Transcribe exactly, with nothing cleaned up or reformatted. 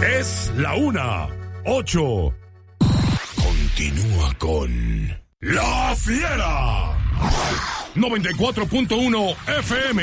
Es la una, ocho. Continúa con La Fiera. noventa y cuatro punto uno F M.